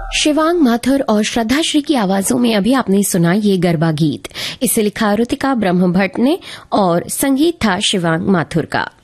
शिवांग माथुर और श्रद्धा श्री की आवाजों में अभी आपने सुना ये गरबा गीत। इसे लिखा ऋतिका ब्रह्म भट्ट ने और संगीत था शिवांग माथुर का।